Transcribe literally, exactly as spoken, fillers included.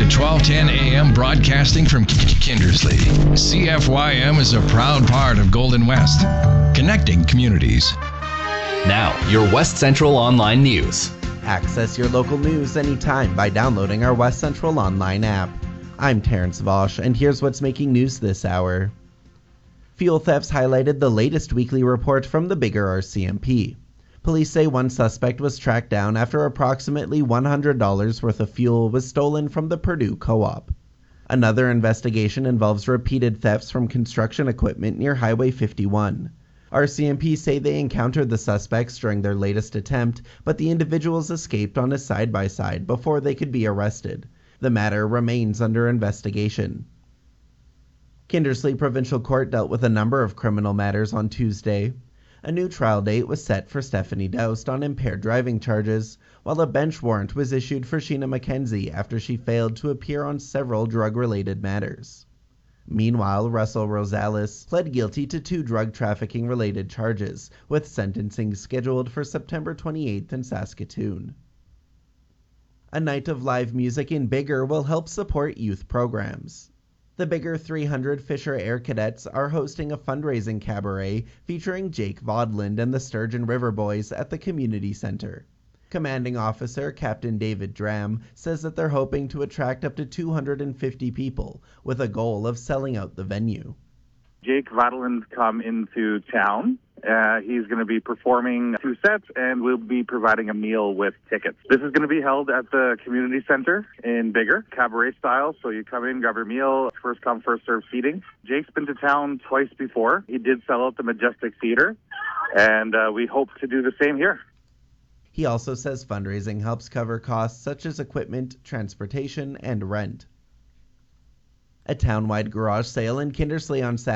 twelve ten A M broadcasting from Kindersley. C F Y M is a proud part of Golden West, connecting communities. Now, your West Central Online News. Access your local news anytime by downloading our West Central Online app. I'm Terrence Vosch, and here's what's making news this hour. Fuel thefts highlighted the latest weekly report from the Biggar R C M P. Police say one suspect was tracked down after approximately one hundred dollars worth of fuel was stolen from the Purdue Co-op. Another investigation involves repeated thefts from construction equipment near Highway fifty-one. R C M P say they encountered the suspects during their latest attempt, but the individuals escaped on a side-by-side before they could be arrested. The matter remains under investigation. Kindersley Provincial Court dealt with a number of criminal matters on Tuesday. A new trial date was set for Stephanie Doust on impaired driving charges, while a bench warrant was issued for Sheena McKenzie after she failed to appear on several drug-related matters. Meanwhile, Russell Rosales pled guilty to two drug trafficking-related charges, with sentencing scheduled for September twenty-eighth in Saskatoon. A night of live music in Biggar will help support youth programs. The Biggar three hundred Fisher Air Cadets are hosting a fundraising cabaret featuring Jake Vodland and the Sturgeon River Boys at the community center. Commanding Officer Captain David Dram says that they're hoping to attract up to two hundred fifty people, with a goal of selling out the venue. Jake Vodland's come into town. Uh, he's going to be performing two sets, and we'll be providing a meal with tickets. This is going to be held at the community center in Biggar, cabaret style. So you come in, grab your meal, first come, first serve seating. Jake's been to town twice before. He did sell out the Majestic Theater, and uh, we hope to do the same here. He also says fundraising helps cover costs such as equipment, transportation, and rent. A town-wide garage sale in Kindersley on Saturday